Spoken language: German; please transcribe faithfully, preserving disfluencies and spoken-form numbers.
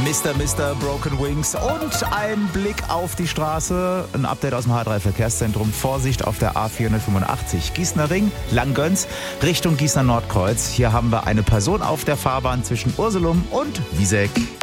Mister Mister Broken Wings und ein Blick auf die Straße. Ein Update aus dem H drei Verkehrszentrum. Vorsicht auf der A vierhundertfünfundachtzig. Gießener Ring, Langgöns, Richtung Gießener Nordkreuz. Hier haben wir eine Person auf der Fahrbahn zwischen Ursulum und Wieseck.